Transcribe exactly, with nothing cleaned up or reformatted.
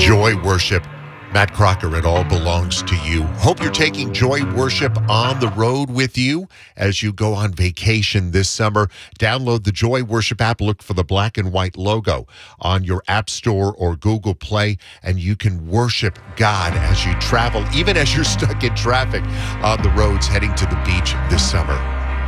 Joy Worship. Matt Crocker, it all belongs to you. Hope you're taking Joy Worship on the road with you as you go on vacation this summer. Download the Joy Worship app. Look for the black and white logo on your App Store or Google Play, and you can worship God as you travel, even as you're stuck in traffic on the roads heading to the beach this summer.